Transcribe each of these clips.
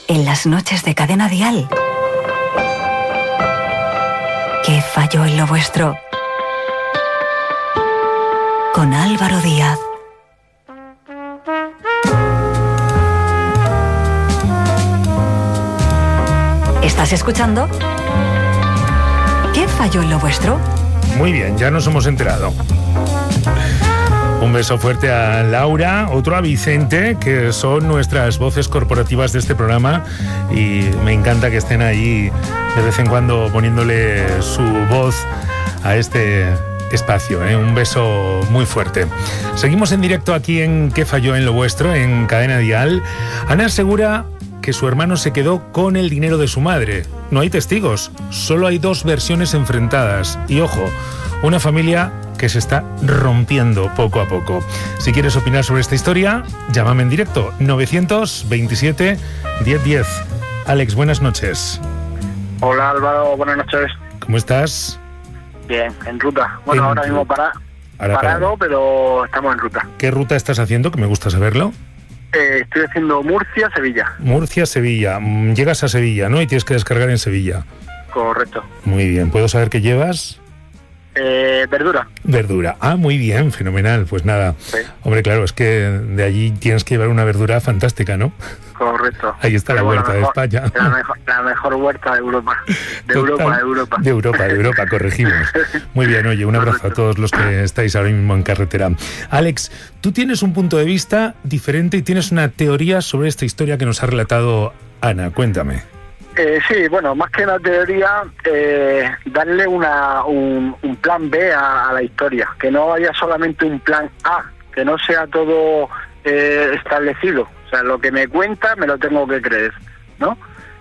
en las noches de Cadena Dial. ¿Qué falló en lo vuestro? Con Álvaro Díaz. ¿Estás escuchando? ¿Qué falló en lo vuestro? Muy bien, ya nos hemos enterado. Un beso fuerte a Laura, otro a Vicente, que son nuestras voces corporativas de este programa, y me encanta que estén ahí de vez en cuando poniéndole su voz a este espacio, ¿eh? Un beso muy fuerte. Seguimos en directo aquí en ¿Qué falló en lo vuestro?, en Cadena Dial. Ana asegura que su hermano se quedó con el dinero de su madre. No hay testigos, solo hay dos versiones enfrentadas. Y ojo, una familia que se está rompiendo poco a poco. Si quieres opinar sobre esta historia, llámame en directo, 927 1010. Alex, buenas noches. Hola Álvaro, buenas noches. ¿Cómo estás? Bien, en ruta. Bueno, ahora mismo parado, pero estamos en ruta. ¿Qué ruta estás haciendo? Que me gusta saberlo. Estoy haciendo Murcia-Sevilla. Murcia-Sevilla. Llegas a Sevilla, ¿no? Y tienes que descargar en Sevilla. Correcto. Muy bien. ¿Puedo saber qué llevas? Verdura. Verdura. Ah, muy bien, fenomenal. Pues nada. Sí. Hombre, claro, es que de allí tienes que llevar una verdura fantástica, ¿no? Correcto. Ahí está la huerta de España. La mejor huerta de Europa. De Europa, corregimos. Muy bien, oye, un abrazo a todos los que estáis ahora mismo en carretera. Alex, tú tienes un punto de vista diferente y tienes una teoría sobre esta historia que nos ha relatado Ana. Cuéntame. Sí, bueno, más que una teoría, darle un plan B a la historia, que no haya solamente un plan A, que no sea todo establecido. O sea, lo que me cuenta me lo tengo que creer, ¿no?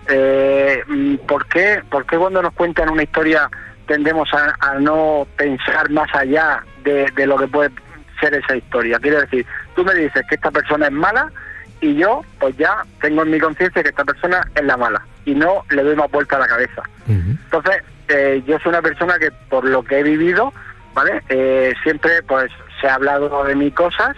¿Por qué cuando nos cuentan una historia tendemos a no pensar más allá de lo que puede ser esa historia? Quiero decir, tú me dices que esta persona es mala y yo, pues ya tengo en mi conciencia que esta persona es la mala y no le doy más vuelta a la cabeza. Uh-huh. Entonces, yo soy una persona que por lo que he vivido, ¿vale? Siempre pues se ha hablado de mí cosas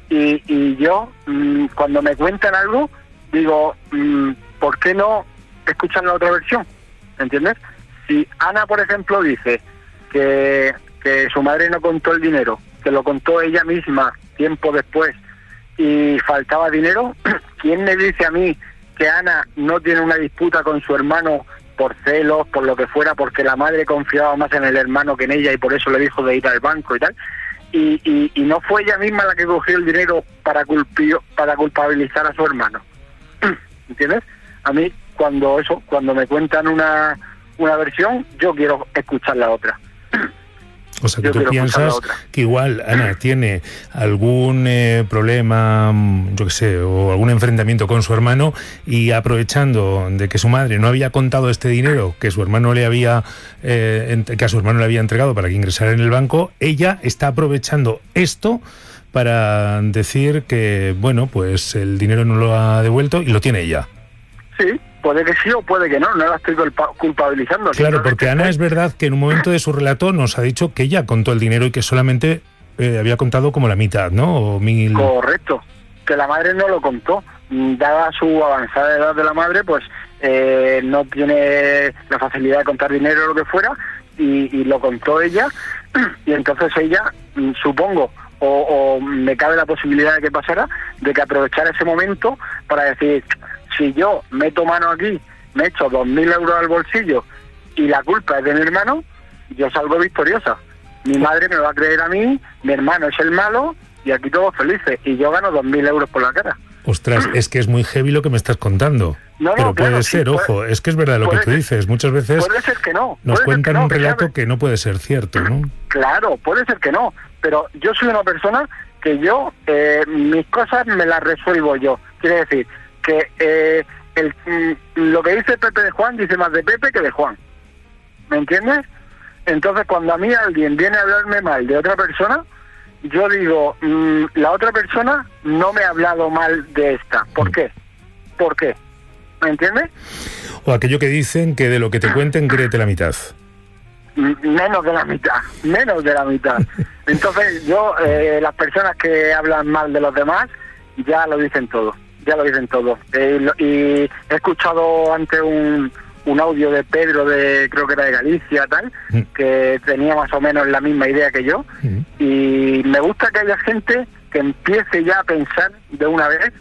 y yo cuando me cuentan algo digo, ¿por qué no escuchan la otra versión? ¿Entiendes? Si Ana, por ejemplo, dice que su madre no contó el dinero, que lo contó ella misma tiempo después y faltaba dinero, ¿quién me dice a mí que Ana no tiene una disputa con su hermano por celos, por lo que fuera, porque la madre confiaba más en el hermano que en ella y por eso le dijo de ir al banco y tal? Y no fue ella misma la que cogió el dinero para culpabilizar a su hermano. ¿Entiendes? A mí cuando me cuentan una versión, yo quiero escuchar la otra. O sea, que tú piensas que igual Ana tiene algún problema, yo qué sé, o algún enfrentamiento con su hermano y aprovechando de que su madre no había contado este dinero que su hermano le había que a su hermano le había entregado para que ingresara en el banco, ella está aprovechando esto para decir que, bueno, pues el dinero no lo ha devuelto y lo tiene ella. Sí. Puede que sí o puede que no la estoy culpabilizando. Claro, porque Ana es verdad que en un momento de su relato nos ha dicho que ella contó el dinero y que solamente había contado como la mitad, ¿no? O 1.000... Correcto, que la madre no lo contó. Dada su avanzada edad de la madre, pues no tiene la facilidad de contar dinero o lo que fuera, y lo contó ella, y entonces ella, supongo, o me cabe la posibilidad de que pasara, de que aprovechara ese momento para decir... Si yo meto mano aquí, me echo 2.000 euros al bolsillo y la culpa es de mi hermano, yo salgo victoriosa. Mi madre me va a creer a mí, mi hermano es el malo y aquí todos felices. Y yo gano 2.000 euros por la cara. Ostras, es que es muy heavy lo que me estás contando. No, pero claro, puede ser, ojo, es que es verdad lo que tú dices. Muchas veces puede ser que no, nos cuentan un relato que no puede ser cierto, ¿no? Claro, puede ser que no. Pero yo soy una persona que yo, mis cosas me las resuelvo yo. Quiere decir... que lo que dice Pepe de Juan dice más de Pepe que de Juan, ¿me entiendes? Entonces cuando a mí alguien viene a hablarme mal de otra persona, yo digo, la otra persona no me ha hablado mal de esta. ¿Por qué? ¿Me entiendes? O aquello que dicen que de lo que te cuenten créete la mitad. Menos de la mitad. Entonces yo, las personas que hablan mal de los demás ya lo dicen todo. ya lo dicen todo. Y he escuchado antes un audio de Pedro, creo que era de Galicia, tal, que tenía más o menos la misma idea que yo, y me gusta que haya gente que empiece ya a pensar de una vez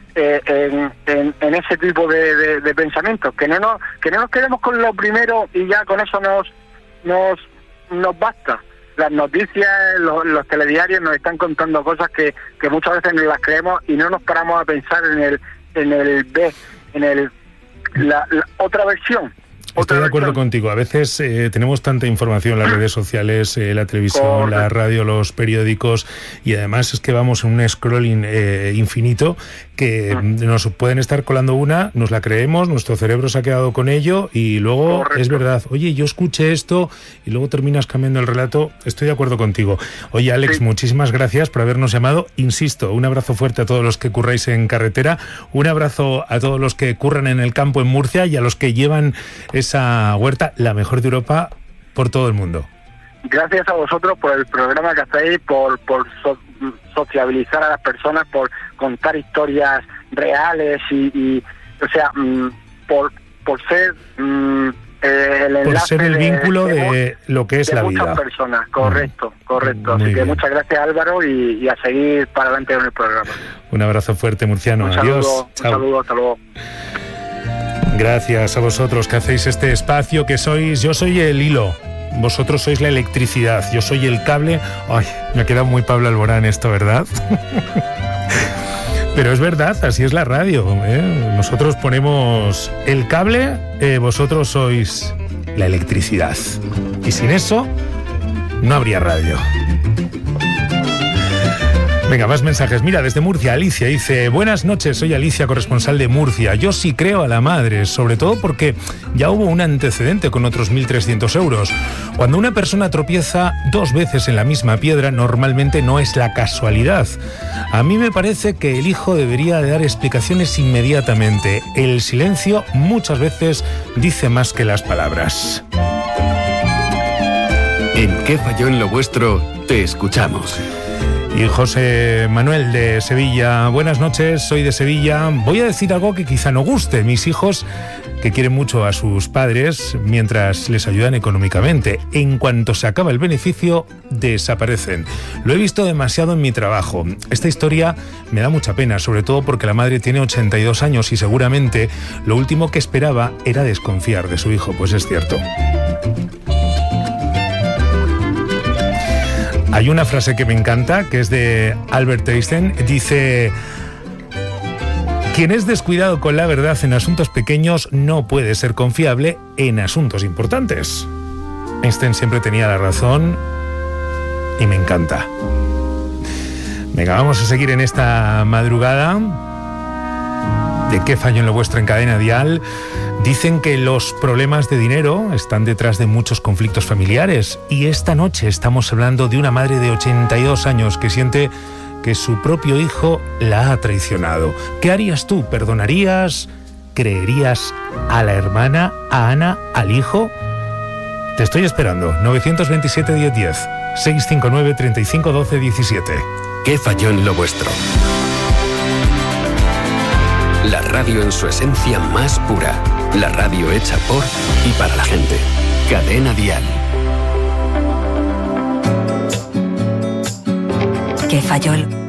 en ese tipo de pensamientos, que no nos quedemos con lo primero y ya con eso nos basta. Las noticias, los telediarios nos están contando cosas que muchas veces nos las creemos y no nos paramos a pensar en el B, en la otra versión. Estoy de acuerdo contigo. A veces tenemos tanta información en las redes sociales, la televisión, la radio, los periódicos, y además es que vamos en un scrolling infinito que nos pueden estar colando una, nos la creemos, nuestro cerebro se ha quedado con ello y luego es verdad, oye, yo escuché esto y luego terminas cambiando el relato. Estoy de acuerdo contigo. Oye, Alex, muchísimas gracias por habernos llamado. Insisto, un abrazo fuerte a todos los que curráis en carretera, un abrazo a todos los que curran en el campo en Murcia y a los que llevan esa huerta, la mejor de Europa, por todo el mundo. Gracias a vosotros por el programa que hacéis, por sociabilizar a las personas, por contar historias reales y o sea, por ser el enlace, por ser el vínculo de lo que es la vida. Muchas personas, correcto. Así que muchas gracias, Álvaro, y a seguir para adelante con el programa. Un abrazo fuerte, murciano. Adiós. Un saludo, hasta luego. Gracias a vosotros que hacéis este espacio, que yo soy el hilo. Vosotros sois la electricidad, yo soy el cable. Ay, me ha quedado muy Pablo Alborán esto, ¿verdad? Pero es verdad, así es la radio, ¿eh? Nosotros ponemos el cable, vosotros sois la electricidad. Y sin eso, no habría radio. Venga, más mensajes. Mira, desde Murcia, Alicia dice: buenas noches, soy Alicia, corresponsal de Murcia. Yo sí creo a la madre, sobre todo porque ya hubo un antecedente con otros 1.300 euros. Cuando una persona tropieza 2 veces en la misma piedra, normalmente no es la casualidad. A mí me parece que el hijo debería dar explicaciones inmediatamente. El silencio muchas veces dice más que las palabras. ¿En qué falló en lo vuestro? Te escuchamos. Y José Manuel de Sevilla: buenas noches, soy de Sevilla. Voy a decir algo que quizá no guste. Mis hijos, que quieren mucho a sus padres mientras les ayudan económicamente, en cuanto se acaba el beneficio, desaparecen. Lo he visto demasiado en mi trabajo. Esta historia me da mucha pena, sobre todo porque la madre tiene 82 años y seguramente lo último que esperaba era desconfiar de su hijo. Pues es cierto. Hay una frase que me encanta, que es de Albert Einstein. Dice: quien es descuidado con la verdad en asuntos pequeños no puede ser confiable en asuntos importantes. Einstein siempre tenía la razón y me encanta. Venga, vamos a seguir en esta madrugada de ¿Qué falló en lo vuestro? En Cadena Dial. Dicen que los problemas de dinero están detrás de muchos conflictos familiares, y esta noche estamos hablando de una madre de 82 años que siente que su propio hijo la ha traicionado. ¿Qué harías tú? ¿Perdonarías? ¿Creerías a la hermana, a Ana, al hijo? Te estoy esperando. 927-1010, 659-3512-17. ¿Qué falló en lo vuestro? La radio en su esencia más pura. La radio hecha por y para la gente. Cadena Dial. ¿Qué falló?